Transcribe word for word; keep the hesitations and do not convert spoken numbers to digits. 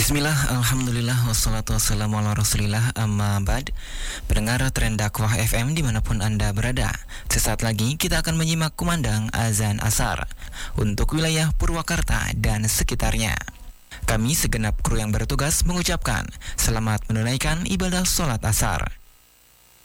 Bismillah, Alhamdulillah, wassalatu wassalamu ala rasulillah, amma ba'd. Pendengar Tren Dakwah F M dimanapun Anda berada, sesaat lagi kita akan menyimak kumandang azan asar untuk wilayah Purwakarta dan sekitarnya. Kami segenap kru yang bertugas mengucapkan selamat menunaikan ibadah sholat asar.